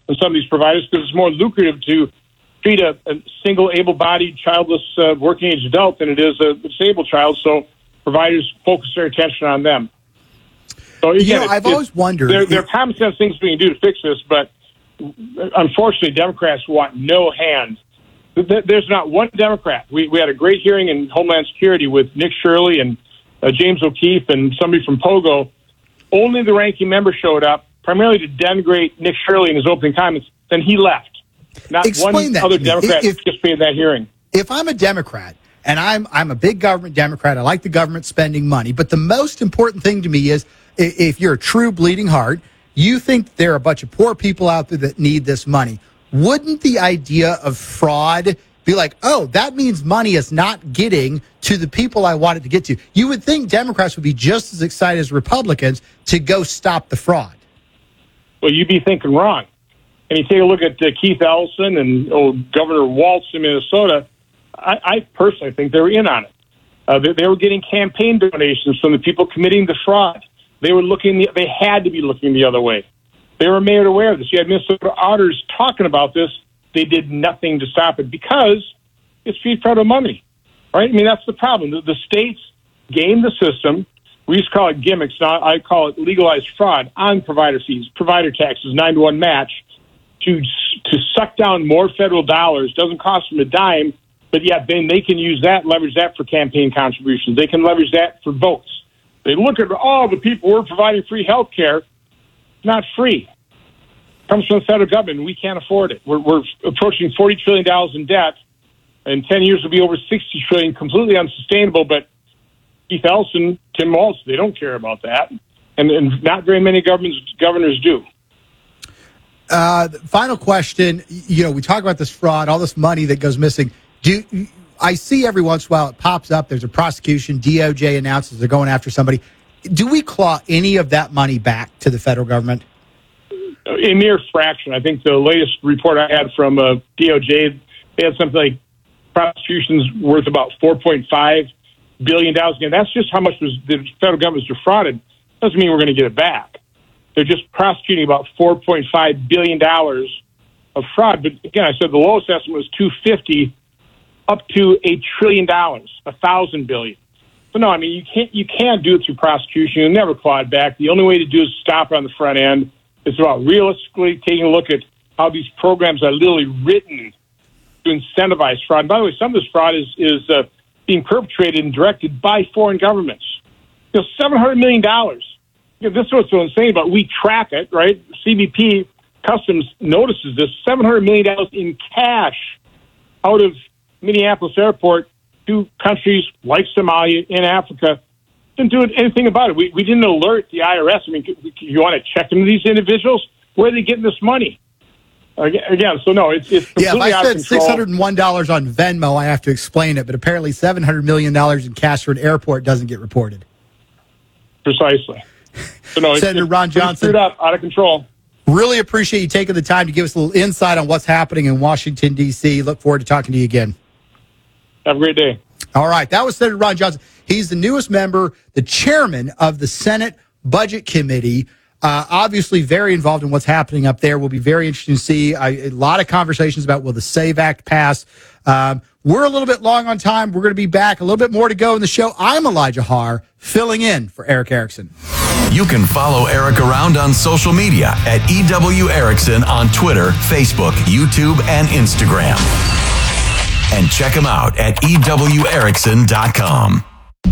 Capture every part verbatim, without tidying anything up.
in some of these providers because it's more lucrative to treat a, a single able-bodied, childless, uh, working-age adult than it is a disabled child. So providers focus their attention on them. So again, you know, I've always wondered. There, there are common sense things we can do to fix this, but unfortunately, Democrats want no hand. There's not one Democrat. We, we had a great hearing in Homeland Security with Nick Shirley and uh, James O'Keefe and somebody from Pogo. Only the ranking member showed up, primarily to denigrate Nick Shirley in his opening comments. Then he left. Not Explain one that other to me. Democrat If- participated in that hearing. If I'm a Democrat, and I'm I'm a big government Democrat, I like the government spending money, but the most important thing to me is i- if you're a true bleeding heart, you think there are a bunch of poor people out there that need this money. Wouldn't the idea of fraud be like, oh, that means money is not getting to the people I want it to get to? You would think Democrats would be just as excited as Republicans to go stop the fraud. Well, you'd be thinking wrong. And you take a look at uh, Keith Ellison and oh, Governor Walz in Minnesota, I, I personally think they were in on it. Uh, they, they were getting campaign donations from the people committing the fraud. They were looking. The, they had to be looking the other way. They were made aware of this. You had Minnesota auditors talking about this. They did nothing to stop it because it's free federal money, right? I mean, that's the problem. The, the states game the system. We used to call it gimmicks. Now I call it legalized fraud on provider fees, provider taxes, nine to one match, to to suck down more federal dollars. Doesn't cost them a dime, but yet then they can use that, leverage that for campaign contributions. They can leverage that for votes. They look at all the people we're providing free health care. Not free. It comes from the federal government. We can't afford it. We're, we're approaching forty trillion dollars in debt. In ten years, will be over sixty trillion dollars, completely unsustainable. But Keith Ellison, Tim Walz, they don't care about that. And, and not very many governments, governors do. Uh, final question. You know, we talk about this fraud, all this money that goes missing. Do I see every once in a while it pops up, there's a prosecution, D O J announces they're going after somebody. Do we claw any of that money back to the federal government? A mere fraction. I think the latest report I had from uh, D O J, they had something like prosecutions worth about four point five billion dollars. Again, that's just how much was the federal government was defrauded. Doesn't mean we're going to get it back. They're just prosecuting about four point five billion dollars of fraud. But again, I said the lowest estimate was two hundred fifty dollars up to a trillion dollars, a thousand billion. So no, I mean, you can't, you can't do it through prosecution. You'll never claw it back. The only way to do is stop it on the front end. It's about realistically taking a look at how these programs are literally written to incentivize fraud. And by the way, some of this fraud is, is uh, being perpetrated and directed by foreign governments. You know, seven hundred million dollars. You know, this is what's so insane about it. We track it, right? C B P Customs notices this, seven hundred million dollars in cash out of Minneapolis Airport to countries like Somalia in Africa. Didn't do anything about it. We, we didn't alert the I R S. I mean, you want to check into these individuals? Where are they getting this money? Again, so no, it's, it's completely yeah, if I out of said control. six hundred one dollars on Venmo, I have to explain it, but apparently seven hundred million dollars in cash for an airport doesn't get reported. Precisely. So no, Senator it's, Ron it's Johnson, screwed up, out of control. Really appreciate you taking the time to give us a little insight on what's happening in Washington, D C. Look forward to talking to you again. Have a great day. All right. That was Senator Ron Johnson. He's the newest member, the chairman of the Senate Budget Committee. Uh, obviously very involved in what's happening up there. Will be very interesting to see. Uh, a lot of conversations about will the SAVE Act pass. Um, we're a little bit long on time. We're going to be back. A little bit more to go in the show. I'm Elijah Haar, filling in for Eric Erickson. You can follow Eric around on social media at E W Erickson on Twitter, Facebook, YouTube, and Instagram. And check him out at E W Erickson dot com.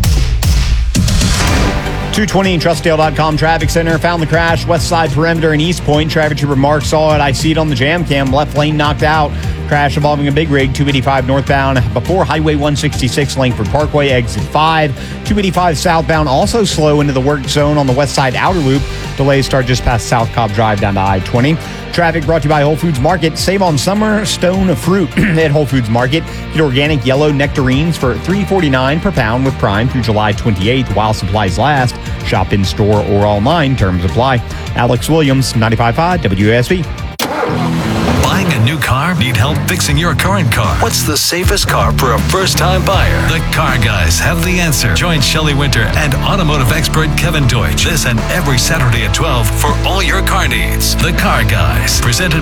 two twenty Trustdale dot com traffic center found the crash west side perimeter in East Point. Traffic trooper Mark saw it. I see it on the jam cam. Left lane knocked out. Crash involving a big rig. two eighty-five northbound before Highway one sixty-six Langford Parkway exit five. two eighty-five southbound also slow into the work zone on the west side outer loop. Delays start just past South Cobb Drive down to I twenty. Traffic brought to you by Whole Foods Market. Save on summer stone fruit at Whole Foods Market. Get organic yellow nectarines for three forty-nine per pound with Prime through July twenty-eighth while supplies last. Shop in store or online. Terms apply. Alex Williams, ninety-five point five W S B. Buying a new car? Need help fixing your current car? What's the safest car for a first-time buyer? The Car Guys have the answer. Join Shelley Winter and automotive expert Kevin Deutsch this and every Saturday at twelve for all your car needs. The Car Guys, presented